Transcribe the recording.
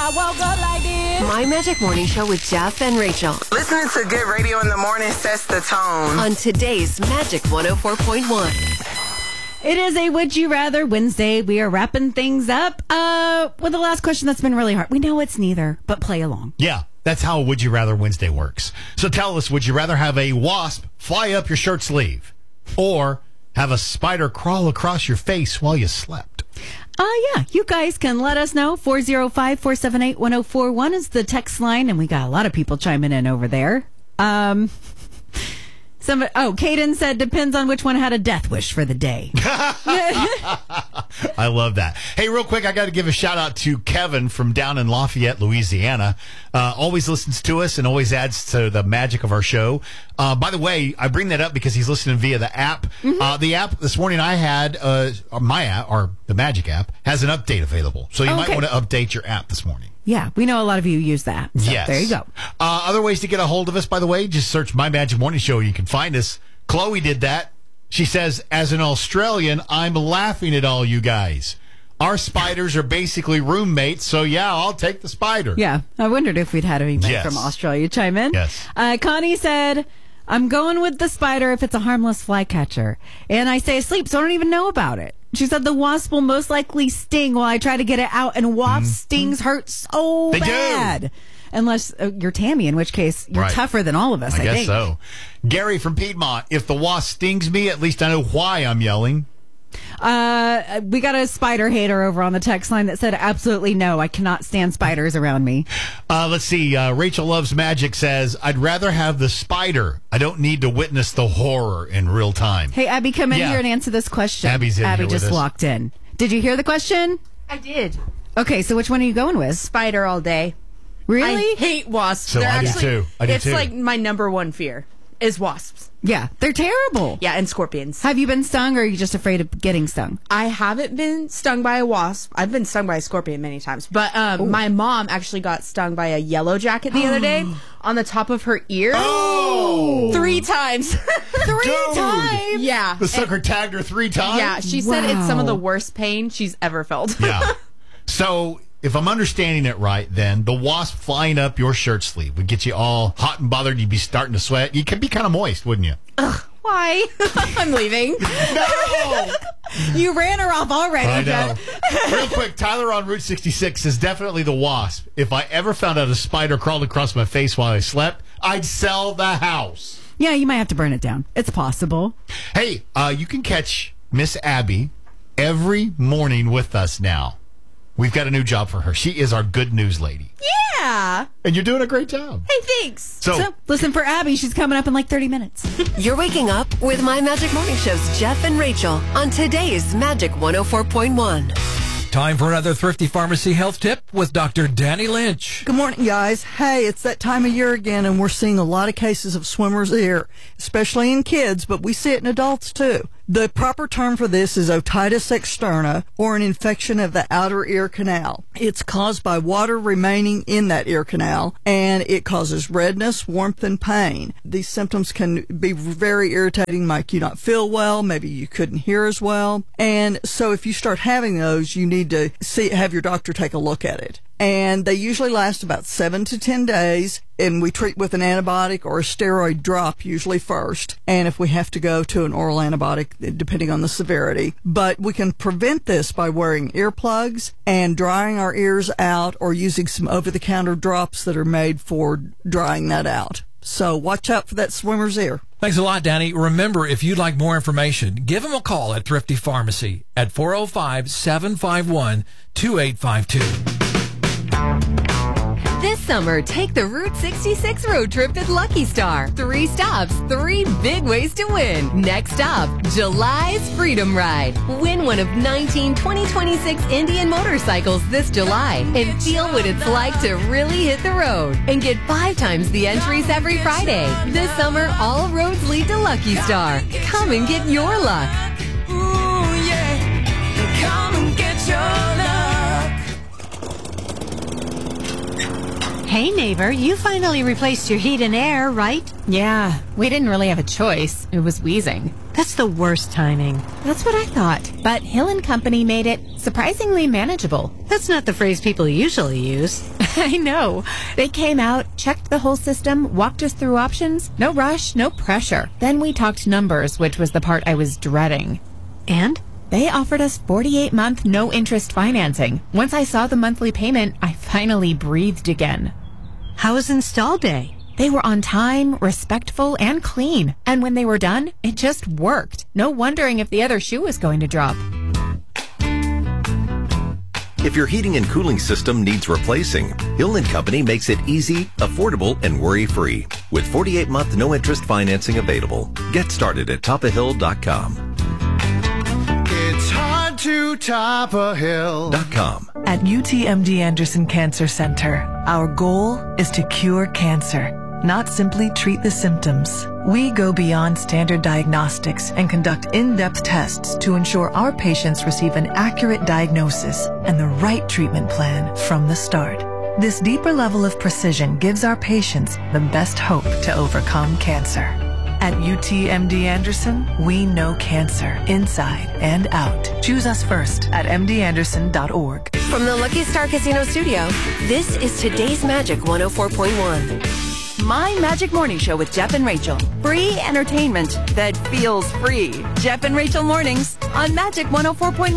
I woke up like this. My Magic Morning Show with Jeff and Rachel. Listening to good radio in the morning sets the tone. On today's Magic 104.1. It is a Would You Rather Wednesday. We are wrapping things up with the last question that's been really hard. We know it's neither, but play along. Yeah, that's how Would You Rather Wednesday works. So tell us, would you rather have a wasp fly up your shirt sleeve or have a spider crawl across your face while you slept? Yeah, you guys can let us know. 405-478-1041 is the text line, and we got a lot of people chiming in over there. Caden said depends on which one had a death wish for the day. I love that. Hey, real quick, I got to give a shout out to Kevin from down in Lafayette, Louisiana. Always listens to us and always adds to the magic of our show. By the way, I bring that up because he's listening via the app. Mm-hmm. The app this morning I had, my app, or the Magic app, has an update available. So you might want to update your app this morning. Yeah, we know a lot of you use that. So yes. There you go. Other ways to get a hold of us, by the way, just search My Magic Morning Show. You can find us. Chloe did that. She says, as an Australian, I'm laughing at all you guys. Our spiders are basically roommates, so yeah, I'll take the spider. Yeah, I wondered if we'd had anybody from Australia chime in. Yes. Connie said, I'm going with the spider if it's a harmless flycatcher. And I stay asleep, so I don't even know about it. She said the wasp will most likely sting while I try to get it out, and wasp stings hurt so bad. Do. Unless you're Tammy, in which case you're tougher than all of us, I think. I guess so. Gary from Piedmont, if the wasp stings me, at least I know why I'm yelling. We got a spider hater over on the text line that said, absolutely no, I cannot stand spiders around me. Let's see. Rachel Loves Magic says, I'd rather have the spider. I don't need to witness the horror in real time. Hey, Abby, come in here and answer this question. Abby's in Abby here just with us. walked in. Did you hear the question? I did. Okay, so which one are you going with? Spider all day. Really? I hate wasps. So I do too. It's like my number one fear is wasps. Yeah, they're terrible. Yeah, and scorpions. Have you been stung, or are you just afraid of getting stung? I haven't been stung by a wasp. I've been stung by a scorpion many times. But my mom actually got stung by a yellow jacket the other day on the top of her ear. Oh! 3 times. 3 times? Yeah. The sucker tagged her 3 times? Yeah, she said it's some of the worst pain she's ever felt. Yeah. So, if I'm understanding it right, then the wasp flying up your shirt sleeve would get you all hot and bothered. You'd be starting to sweat. You could be kind of moist, wouldn't you? Ugh, why? I'm leaving. No! You ran her off already. I know. Real quick, Tyler on Route 66 says definitely the wasp. If I ever found out a spider crawled across my face while I slept, I'd sell the house. Yeah, you might have to burn it down. It's possible. Hey, you can catch Miss Abby every morning with us now. We've got a new job for her. She is our good news lady. Yeah. And you're doing a great job. Hey, thanks. So listen for Abby. She's coming up in like 30 minutes. You're waking up with My Magic Morning Show's Jeff and Rachel on today's Magic 104.1. Time for another Thrifty Pharmacy health tip with Dr. Danny Lynch. Good morning, guys. Hey, it's that time of year again, and we're seeing a lot of cases of swimmer's ear, especially in kids, but we see it in adults too. The proper term for this is otitis externa, or an infection of the outer ear canal. It's caused by water remaining in that ear canal, and it causes redness, warmth, and pain. These symptoms can be very irritating, make you not feel well, maybe you couldn't hear as well. And so if you start having those, you need to have your doctor take a look at it. And they usually last about 7 to 10 days, and we treat with an antibiotic or a steroid drop usually first, and if we have to go to an oral antibiotic, depending on the severity. But we can prevent this by wearing earplugs and drying our ears out, or using some over-the-counter drops that are made for drying that out. So watch out for that swimmer's ear. Thanks a lot, Danny. Remember, if you'd like more information, give them a call at Thrifty Pharmacy at 405-751-2852. This summer, take the Route 66 road trip at Lucky Star. 3 stops, 3 big ways to win. Next up, July's Freedom Ride. Win one of 19 2026 Indian motorcycles this July and feel what it's like to really hit the road. And get 5 times the entries every Friday. This summer, all roads lead to Lucky Star. Come and get your luck. Ooh, yeah. Come and get your luck. Hey, neighbor, you finally replaced your heat and air, right? Yeah, we didn't really have a choice. It was wheezing. That's the worst timing. That's what I thought. But Hill & Company made it surprisingly manageable. That's not the phrase people usually use. I know. They came out, checked the whole system, walked us through options. No rush, no pressure. Then we talked numbers, which was the part I was dreading. And? They offered us 48-month no-interest financing. Once I saw the monthly payment, I finally breathed again. How was install day? They were on time, respectful, and clean. And when they were done, it just worked. No wondering if the other shoe was going to drop. If your heating and cooling system needs replacing, Hill & Company makes it easy, affordable, and worry-free. With 48-month no-interest financing available. Get started at topofhill.com. It's hard to top a hill. .com. At UTMD Anderson Cancer Center, our goal is to cure cancer, not simply treat the symptoms. We go beyond standard diagnostics and conduct in-depth tests to ensure our patients receive an accurate diagnosis and the right treatment plan from the start. This deeper level of precision gives our patients the best hope to overcome cancer. At UTMD Anderson, we know cancer inside and out. Choose us first at mdanderson.org. From the Lucky Star Casino Studio, this is today's Magic 104.1. My Magic Morning Show with Jeff and Rachel. Free entertainment that feels free. Jeff and Rachel Mornings on Magic 104.1.